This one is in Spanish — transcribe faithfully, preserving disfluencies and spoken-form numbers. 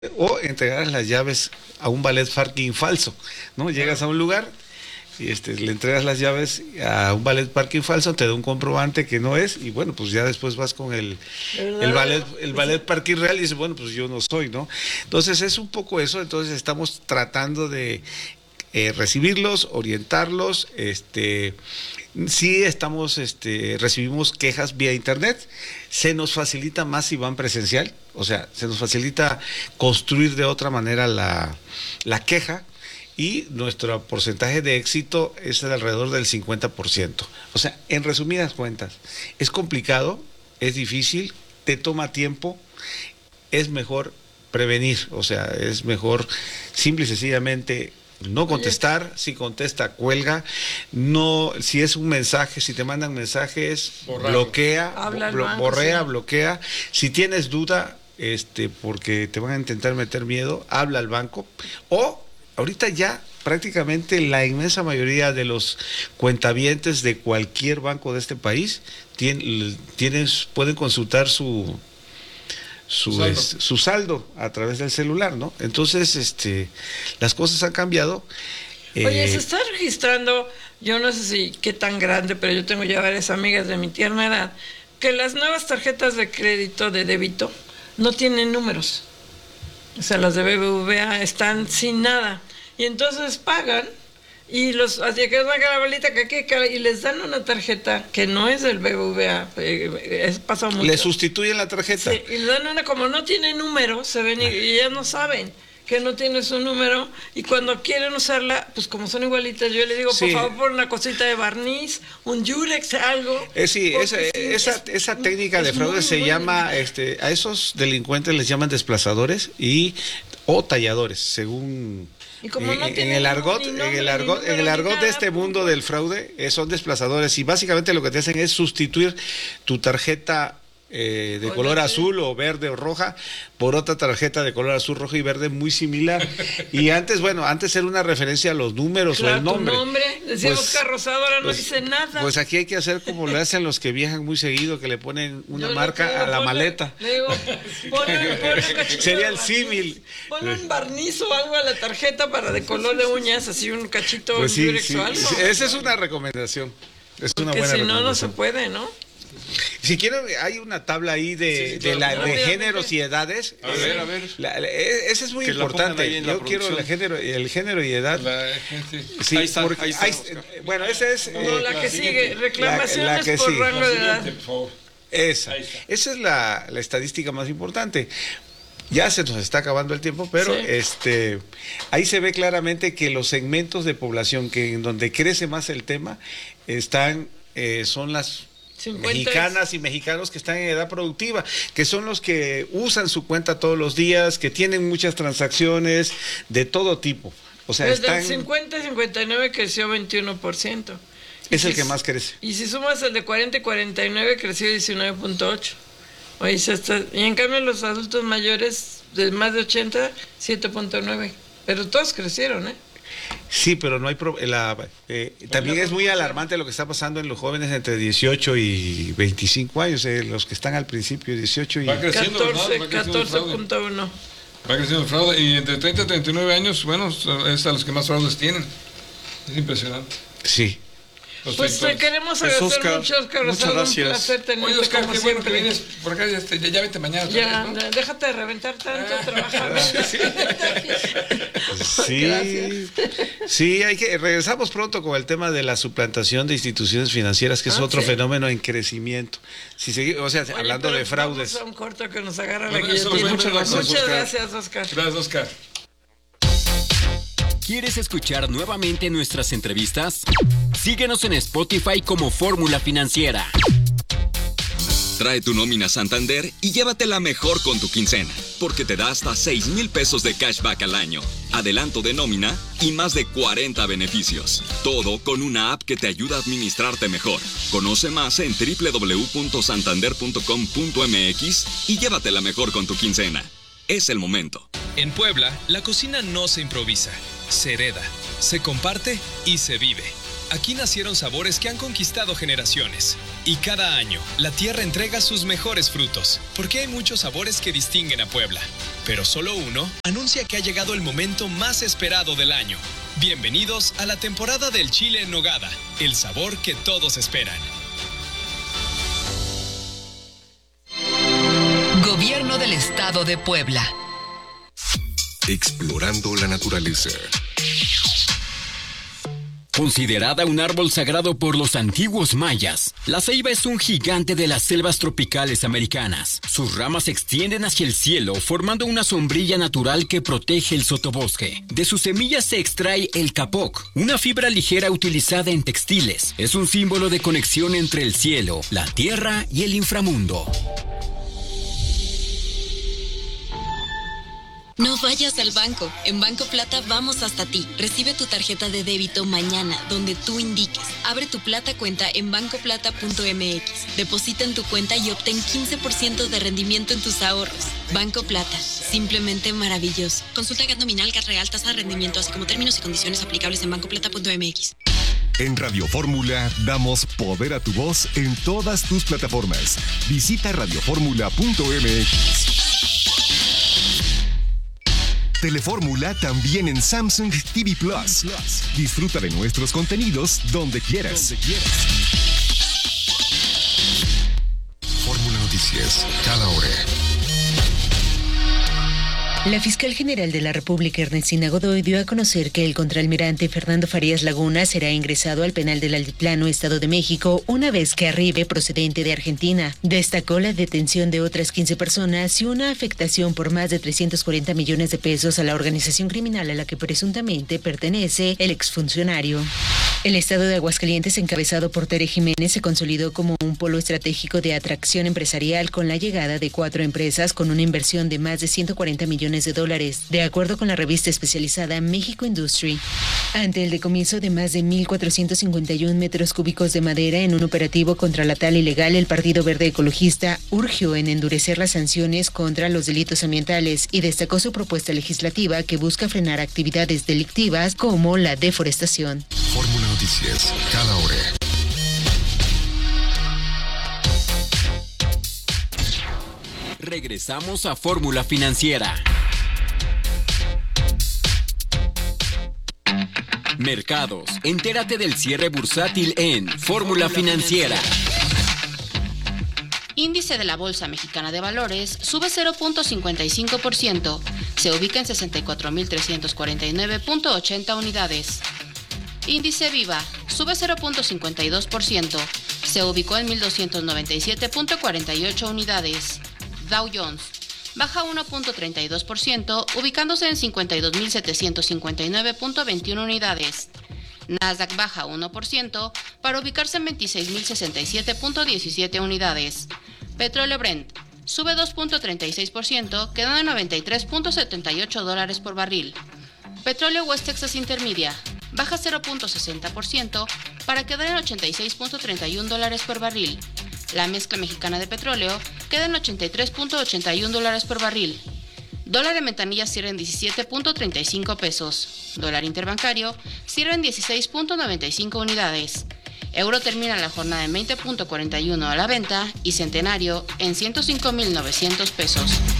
o entregar las llaves a un valet parking falso, ¿no? Llegas a un lugar y este, le entregas las llaves a un valet parking falso, te da un comprobante que no es, y bueno, pues ya después vas con el, el valet, el valet parking real y dices, bueno, pues yo no soy, ¿no? Entonces es un poco eso, entonces estamos tratando de eh, recibirlos, orientarlos, este... Sí, estamos, este, recibimos quejas vía internet, se nos facilita más si van presencial, o sea, se nos facilita construir de otra manera la, la queja, y nuestro porcentaje de éxito es de alrededor del cincuenta por ciento. O sea, en resumidas cuentas, es complicado, es difícil, te toma tiempo, es mejor prevenir, o sea, es mejor simple y sencillamente no contestar. Oye, si contesta, cuelga. No, si es un mensaje, si te mandan mensajes, borrarlo. bloquea, blo banco, borrea, sí. bloquea. Si tienes duda, este, porque te van a intentar meter miedo, habla al banco. O ahorita ya prácticamente la inmensa mayoría de los cuentavientes de cualquier banco de este país tienen, tienen pueden consultar su Su, saldo. Es, su saldo a través del celular, ¿no? Entonces, este, las cosas han cambiado. Oye, eh, se está registrando, yo no sé si qué tan grande, pero yo tengo ya varias amigas de mi tierna edad, que las nuevas tarjetas de crédito, de débito, no tienen números. O sea, las de B B V A están sin nada. Y entonces pagan, y los así que van a la bolita que aquí, y les dan una tarjeta que no es del B B V A, eh, es pasado mucho. Le sustituyen la tarjeta. Sí, y le dan una, como no tiene número, se ven y, y ya no saben que no tiene su número, y cuando quieren usarla, pues como son igualitas, yo les digo, sí, por favor, pon una cosita de barniz, un yurex, algo. Eh, sí, esa, sí, esa, es, esa técnica de fraude se llama, este, a esos delincuentes les llaman desplazadores y o talladores, según... Y como no en el argot, nombre, en el argot, en el argot de este mundo del fraude, eh, son desplazadores, y básicamente lo que te hacen es sustituir tu tarjeta eh, de Oye, color sí. azul o verde o roja por otra tarjeta de color azul, rojo y verde muy similar. Y antes, bueno, antes era una referencia a los números, claro, o el nombre. Tu nombre, decía pues, Oscar Rosado, ahora pues, no dice nada. Pues aquí hay que hacer como lo hacen los que viajan muy seguido, que le ponen una Yo marca digo, a la ponle, maleta. Le digo, ponle, ponle sería el símil. Ponle un barniz o algo a la tarjeta para de color de uñas, así un cachito pues sí, durex sí, o algo. Sí, esa es una recomendación. Es Porque una buena si no, recomendación. no se puede, ¿no? Si quieren, hay una tabla ahí de, sí, de, la, de géneros y edades. A ver, a ver. La, la, ese es muy que importante. Yo quiero el género, el género y edad. La, sí. Sí, ahí está, porque, ahí está, hay, bueno, esa es... No, eh, la que la sigue, reclamaciones la, la que por sigue. rango de edad. Esa, esa es la, la estadística más importante. Ya se nos está acabando el tiempo, pero sí. este ahí se ve claramente que los segmentos de población que en donde crece más el tema están eh, son las cincuenta mexicanas y mexicanos que están en edad productiva, que son los que usan su cuenta todos los días, que tienen muchas transacciones de todo tipo. O sea, desde están... el cincuenta y cincuenta y nueve creció veintiuno por ciento. Es y el si, que más crece. Y si sumas el de cuarenta y cuarenta y nueve, creció diecinueve punto ocho. Oye, se está, y en cambio los adultos mayores de más de ochenta, siete punto nueve. Pero todos crecieron, ¿eh? Sí, pero no hay pro, la, eh, también es muy alarmante lo que está pasando en los jóvenes entre dieciocho y veinticinco años, eh, los que están al principio, dieciocho y catorce punto uno. Va creciendo el fraude, y entre treinta y treinta y nueve años, bueno, es a los que más fraudes tienen. Es impresionante. Sí. Los pues te queremos agradecer pues Oscar, mucho, Oscar muchas Rosado, gracias. Un placer tenerte. Oye, Oscar, qué bueno que vienes por acá, ya, ya, ya vete mañana. Ya, vez, ¿no? déjate de reventar tanto, ah, trabajar. Sí, sí, hay que regresamos pronto con el tema de la suplantación de instituciones financieras, que es ah, otro ¿sí? fenómeno en crecimiento. Si segui, o sea, Oye, hablando de fraudes. Vamos a un corto que nos agarra bueno, la guillotina. Muchas gracias, Muchas Oscar. gracias, Oscar. Gracias, Oscar. ¿Quieres escuchar nuevamente nuestras entrevistas? Síguenos en Spotify como Fórmula Financiera. Trae tu nómina Santander y llévatela mejor con tu quincena, porque te da hasta seis mil pesos de cashback al año, adelanto de nómina y más de cuarenta beneficios. Todo con una app que te ayuda a administrarte mejor. Conoce más en doble u doble u doble u punto santander punto com punto m x y llévatela mejor con tu quincena. Es el momento. En Puebla, la cocina no se improvisa, se hereda, se comparte y se vive. Aquí nacieron sabores que han conquistado generaciones. Y cada año, la tierra entrega sus mejores frutos, porque hay muchos sabores que distinguen a Puebla. Pero solo uno anuncia que ha llegado el momento más esperado del año. Bienvenidos a la temporada del chile en nogada, el sabor que todos esperan. Gobierno del Estado de Puebla. Explorando la naturaleza. Considerada un árbol sagrado por los antiguos mayas, la ceiba es un gigante de las selvas tropicales americanas. Sus ramas se extienden hacia el cielo, formando una sombrilla natural que protege el sotobosque. De sus semillas se extrae el capoc, una fibra ligera utilizada en textiles. Es un símbolo de conexión entre el cielo, la tierra y el inframundo. No vayas al banco. En Banco Plata vamos hasta ti. Recibe tu tarjeta de débito mañana, donde tú indiques. Abre tu Plata cuenta en banco plata punto m x. Deposita en tu cuenta y obtén quince por ciento de rendimiento en tus ahorros. Banco Plata. Simplemente maravilloso. Consulta G A T nominal, G A T real, tasa de rendimiento, así como términos y condiciones aplicables en banco plata punto m x. En Radio Fórmula damos poder a tu voz en todas tus plataformas. Visita radio fórmula punto m x. Telefórmula también en Samsung T V Plus. Disfruta de nuestros contenidos donde quieras. Fórmula Noticias, cada hora. La fiscal general de la República, Ernestina Godoy, dio a conocer que el contraalmirante Fernando Farías Laguna será ingresado al penal del Altiplano, Estado de México, una vez que arribe procedente de Argentina. Destacó la detención de otras quince personas y una afectación por más de trescientos cuarenta millones de pesos a la organización criminal a la que presuntamente pertenece el exfuncionario. El estado de Aguascalientes, encabezado por Tere Jiménez, se consolidó como un polo estratégico de atracción empresarial con la llegada de cuatro empresas con una inversión de más de ciento cuarenta millones de dólares, de acuerdo con la revista especializada México Industry. Ante el decomiso de más de mil cuatrocientos cincuenta y uno metros cúbicos de madera en un operativo contra la tala ilegal, el Partido Verde Ecologista urgió en endurecer las sanciones contra los delitos ambientales y destacó su propuesta legislativa que busca frenar actividades delictivas como la deforestación. Fórmula Noticias, cada hora. Regresamos a Fórmula Financiera. Mercados. Entérate del cierre bursátil en Fórmula Financiera. Índice de la Bolsa Mexicana de Valores sube cero punto cincuenta y cinco por ciento. Se ubica en sesenta y cuatro mil trescientos cuarenta y nueve punto ochenta unidades. Índice Viva sube cero punto cincuenta y dos por ciento. Se ubicó en mil doscientos noventa y siete punto cuarenta y ocho unidades. Dow Jones baja uno punto treinta y dos por ciento, ubicándose en cincuenta y dos mil setecientos cincuenta y nueve punto veintiuno unidades. Nasdaq baja uno por ciento para ubicarse en veintiséis mil sesenta y siete punto diecisiete unidades. Petróleo Brent sube dos punto treinta y seis por ciento, quedando en noventa y tres punto setenta y ocho dólares por barril. Petróleo West Texas Intermedia baja cero punto sesenta por ciento para quedar en ochenta y seis punto treinta y uno dólares por barril. La mezcla mexicana de petróleo queda en ochenta y tres punto ochenta y uno dólares por barril. Dólar en ventanilla cierra en diecisiete punto treinta y cinco pesos. Dólar interbancario cierra en dieciséis punto noventa y cinco unidades. Euro termina la jornada en veinte punto cuarenta y uno a la venta y centenario en ciento cinco mil novecientos pesos.